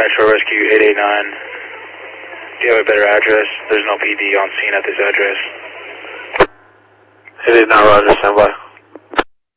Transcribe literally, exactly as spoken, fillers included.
Metro Rescue eight eight nine. Do you have a better address? There's no P D on scene at this address. eight eight nine, Roger, stand by.